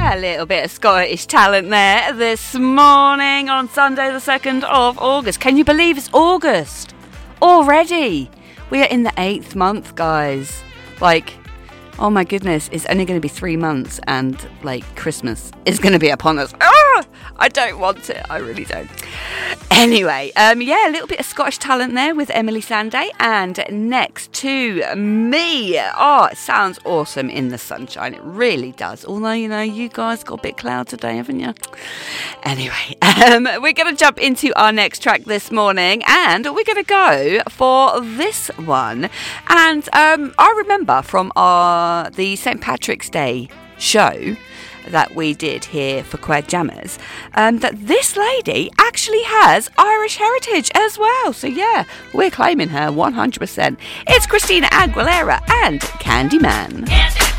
A little bit of Scottish talent there this morning on Sunday the 2nd of August. Can you believe it's August already? We are in the 8th month, guys. Like, oh my goodness, it's only going to be 3 months and, like, Christmas is going to be upon us. Ah, I don't want it. I really don't. Anyway, a little bit of Scottish talent there with Emily Sandé. And next to me, it sounds awesome in the sunshine. It really does. Although, you guys got a bit cloud today, haven't you? Anyway, we're going to jump into our next track this morning. And we're going to go for this one. And I remember from the St. Patrick's Day show that we did here for Quad Jammers, that this lady actually has Irish heritage as well. So yeah, we're claiming her 100%. It's Christina Aguilera and Candyman.